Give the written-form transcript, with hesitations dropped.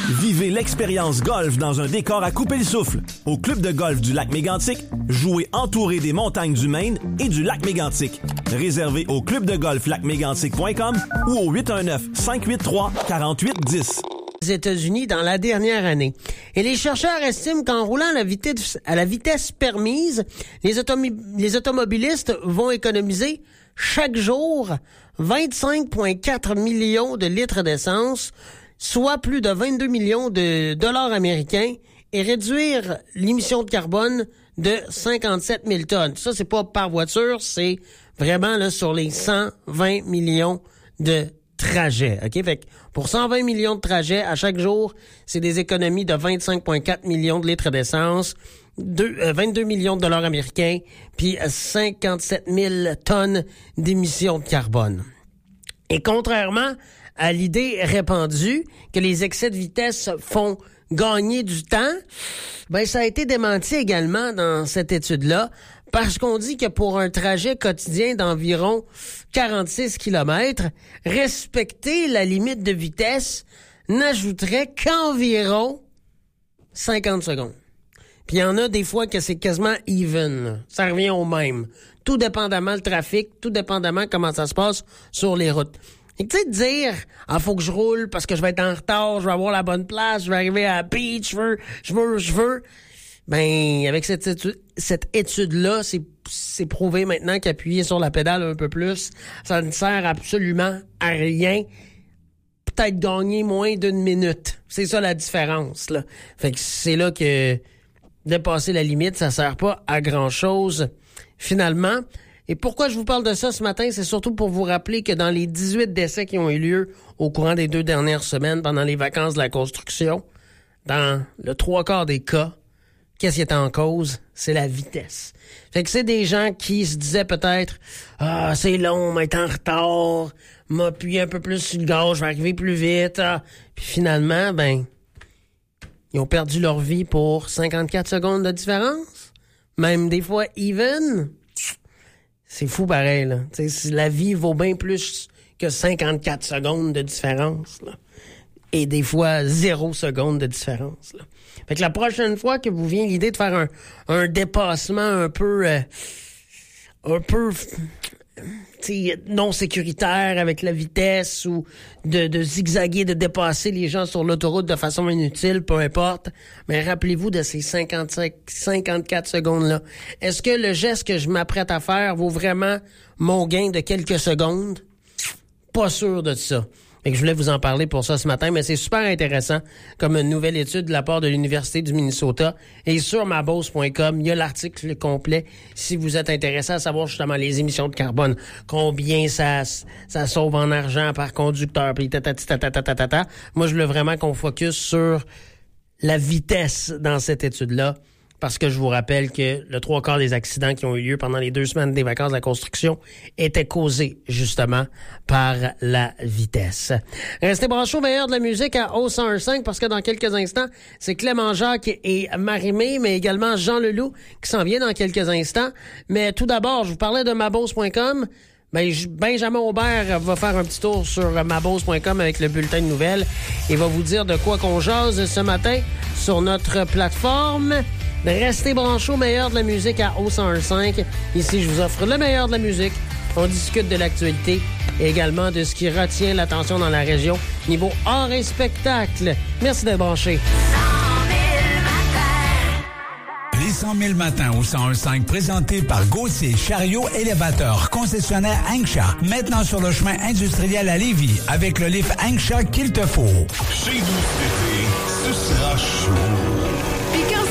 Vivez l'expérience golf dans un décor à couper le souffle. Au club de golf du lac Mégantic, jouez entouré des montagnes du Maine et du lac Mégantic. Réservé au clubdegolflacmégantic.com ou au 819-583-4810. Les États-Unis dans la dernière année. Et les chercheurs estiment qu'en roulant à la vitesse permise, les automobilistes vont économiser chaque jour 25,4 millions de litres d'essence, soit plus de 22 millions de dollars américains, et réduire l'émission de carbone de 57 000 tonnes. Ça, c'est pas par voiture, c'est vraiment là sur les 120 millions de trajets. OK? Fait que pour 120 millions de trajets à chaque jour, c'est des économies de 25,4 millions de litres d'essence, 22 millions de dollars américains, puis 57 000 tonnes d'émissions de carbone. Et contrairement à l'idée répandue que les excès de vitesse font gagner du temps, ben ça a été démenti également dans cette étude-là, parce qu'on dit que pour un trajet quotidien d'environ 46 km, respecter la limite de vitesse n'ajouterait qu'environ 50 secondes. Puis il y en a des fois que c'est quasiment even. Ça revient au même. Tout dépendamment le trafic, tout dépendamment comment ça se passe sur les routes. Et tu sais, dire, faut que je roule parce que je vais être en retard, je vais avoir la bonne place, je vais arriver à la beach, je veux. Ben, avec cette étude-là, c'est prouvé maintenant qu'appuyer sur la pédale un peu plus, ça ne sert absolument à rien. Peut-être gagner moins d'une minute. C'est ça la différence, là. Fait que c'est là que dépasser la limite, ça sert pas à grand-chose, finalement. Et pourquoi je vous parle de ça ce matin, c'est surtout pour vous rappeler que dans les 18 décès qui ont eu lieu au courant des 2 dernières semaines pendant les vacances de la construction, dans le 3/4 des cas, qu'est-ce qui est en cause? C'est la vitesse. Fait que c'est des gens qui se disaient peut-être « Ah, c'est long, m'être en retard, m'appuyer un peu plus sur le gaz, je vais arriver plus vite. » Puis finalement, ben, ils ont perdu leur vie pour 54 secondes de différence. Même des fois even. C'est fou pareil, là. T'sais, la vie vaut bien plus que 54 secondes de différence, là. Et des fois, 0 seconde de différence, là. Fait que la prochaine fois que vous vient l'idée de faire un dépassement un peu non sécuritaire avec la vitesse ou de zigzaguer, de dépasser les gens sur l'autoroute de façon inutile, peu importe. Mais rappelez-vous de ces 54 secondes-là. Est-ce que le geste que je m'apprête à faire vaut vraiment mon gain de quelques secondes? Pas sûr de ça. Et que je voulais vous en parler pour ça ce matin, mais c'est super intéressant comme une nouvelle étude de la part de l'Université du Minnesota. Et sur mabose.com, il y a l'article complet si vous êtes intéressé à savoir justement les émissions de carbone, combien ça sauve en argent par conducteur, puis ta. Moi, je voulais vraiment qu'on focus sur la vitesse dans cette étude-là, parce que je vous rappelle que le 3/4 des accidents qui ont eu lieu pendant les 2 semaines des vacances de la construction étaient causés, justement, par la vitesse. Restez branchés au meilleur de la musique à O101.5 parce que dans quelques instants, c'est Clément Jacques et Marie-Mé, mais également Jean Leloup qui s'en vient dans quelques instants. Mais tout d'abord, je vous parlais de mabose.com. Benjamin Aubert va faire un petit tour sur mabose.com avec le bulletin de nouvelles et va vous dire de quoi qu'on jase ce matin sur notre plateforme. Restez branchés au meilleur de la musique à O101.5. Ici, je vous offre le meilleur de la musique. On discute de l'actualité et également de ce qui retient l'attention dans la région niveau art et spectacle. Merci d'être branchés. 100 000 matins au 101.5 présenté par Gauthier Chariot Élévateur, concessionnaire Anksha. Maintenant sur le chemin industriel à Lévis avec le lift Anksha qu'il te faut. Chez vous cet été, ce sera chaud.